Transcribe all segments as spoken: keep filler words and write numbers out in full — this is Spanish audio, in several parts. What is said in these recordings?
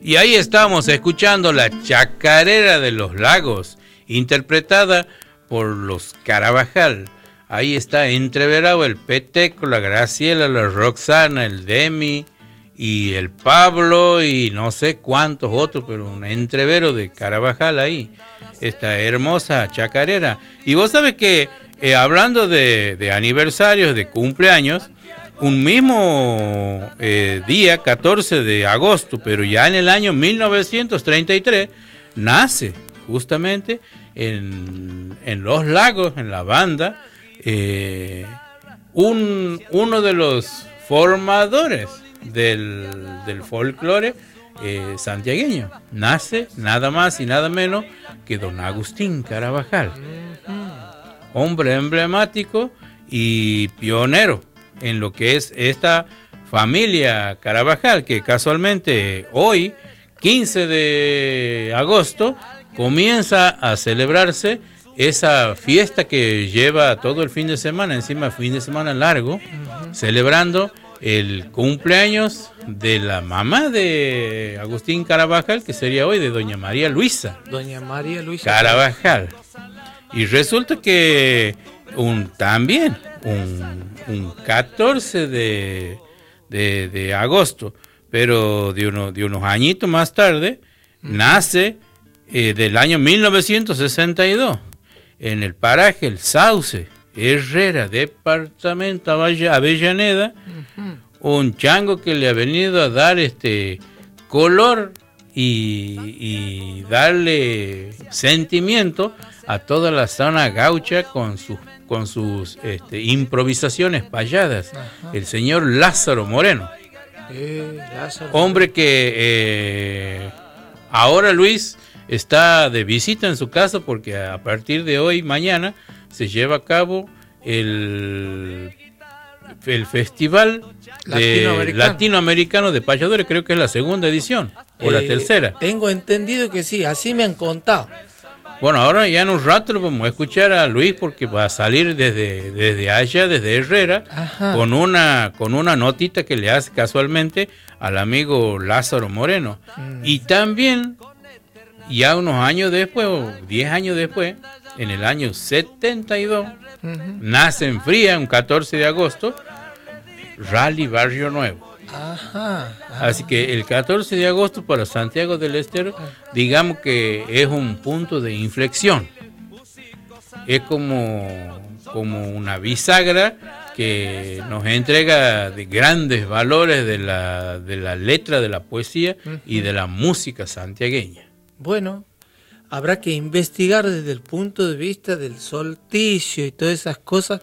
Y ahí estábamos escuchando la Chacarera de los Lagos, interpretada por los Carabajal. Ahí está entreverado el Peteco, la Graciela, la Roxana, el Demi y el Pablo y no sé cuántos otros, pero un entrevero de Carabajal ahí. Esta hermosa chacarera. Y vos sabés que eh, hablando de, de aniversarios, de cumpleaños, un mismo eh, día, catorce de agosto, pero ya en el año mil novecientos treinta y tres, nace justamente en, en Los Lagos, en la banda, eh, un, uno de los formadores del, del folclore eh, santiagueño. Nace nada más y nada menos que don Agustín Carabajal, hombre emblemático y pionero en lo que es esta familia Carabajal, que casualmente hoy, quince de agosto, comienza a celebrarse esa fiesta que lleva todo el fin de semana, encima fin de semana largo, uh-huh. celebrando el cumpleaños de la mamá de Agustín Carabajal, que sería hoy de doña María Luisa. Doña María Luisa Carabajal. Y resulta que un también un, un catorce de, de, de agosto, pero de, uno, de unos añitos más tarde, mm. nace eh, del año mil novecientos sesenta y dos en el paraje El Sauce, Herrera, departamento Avellaneda, uh-huh. un chango que le ha venido a dar este color y, y darle sentimiento a toda la zona gaucha con sus con sus este, improvisaciones payadas. Ajá. El señor Lázaro Moreno, eh, Lázaro. hombre que eh, ahora Luis está de visita en su casa porque a partir de hoy, mañana, se lleva a cabo el, el Festival de Latinoamericano de Payadores, creo que es la segunda edición, o eh, la tercera. Tengo entendido que sí, así me han contado. Bueno, ahora ya en un rato lo vamos a escuchar a Luis porque va a salir desde, desde allá, desde Herrera, Ajá. con una con una notita que le hace casualmente al amigo Lázaro Moreno. Mm. Y también, ya unos años después, o diez años después, en el año setenta y dos, uh-huh. nace en Fría, un catorce de agosto, Rally Barrio Nuevo. Ajá, ajá. Así que el catorce de agosto para Santiago del Estero, digamos que es un punto de inflexión. Es como, como una bisagra que nos entrega de grandes valores de la, de la letra, de la poesía uh-huh. y de la música santiagueña. Bueno, habrá que investigar desde el punto de vista del solsticio y todas esas cosas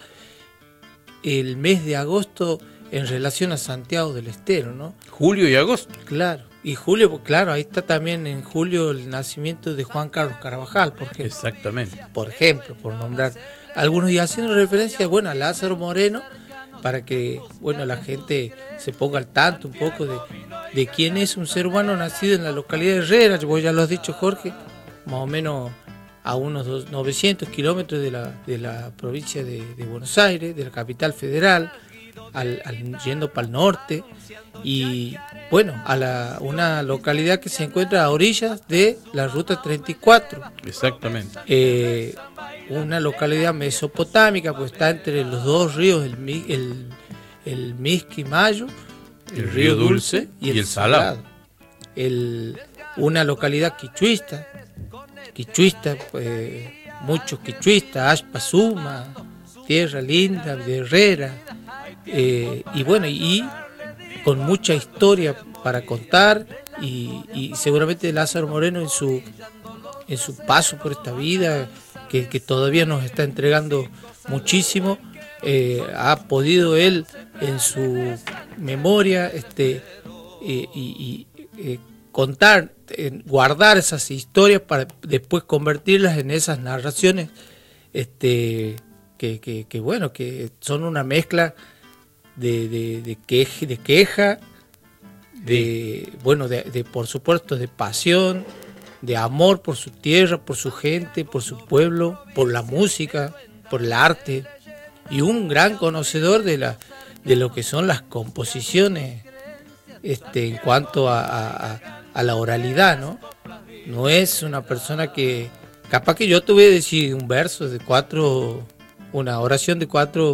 el mes de agosto en relación a Santiago del Estero, ¿no? Julio y agosto. Claro, y julio, claro, ahí está también en julio el nacimiento de Juan Carlos Carabajal, por ejemplo. Exactamente. Por ejemplo, por nombrar algunos, y haciendo referencia, bueno, a Lázaro Moreno, para que, bueno, la gente se ponga al tanto un poco de, de quién es un ser humano nacido en la localidad de Herrera. Vos ya lo has dicho, Jorge, más o menos a unos novecientos kilómetros de la, de la provincia de, de Buenos Aires, de la capital federal, al, al, yendo para el norte, y bueno, a la, una localidad que se encuentra a orillas de la ruta treinta y cuatro. Exactamente. Eh, una localidad mesopotámica, pues está entre los dos ríos, el, el, el Misqui Mayo, el, el río Dulce, Dulce y el, el Salado. El, una localidad quichuista, quichuista, pues, muchos quichuistas, Ashpa Suma, Tierra Linda, de Herrera, eh, y bueno, y con mucha historia para contar, y, y seguramente Lázaro Moreno en su en su paso por esta vida, que, que todavía nos está entregando muchísimo, eh, ha podido él en su memoria este eh, y, y eh, contar, eh, guardar esas historias para después convertirlas en esas narraciones este que, que, que bueno, que son una mezcla de, de, de, queja, de queja, de bueno, de, de por supuesto de pasión, de amor por su tierra, por su gente, por su pueblo, por la música, por el arte, y un gran conocedor de la de lo que son las composiciones este en cuanto a, a, a la oralidad, ¿no? No es una persona que, capaz que yo te voy a decir un verso de cuatro, una oración de cuatro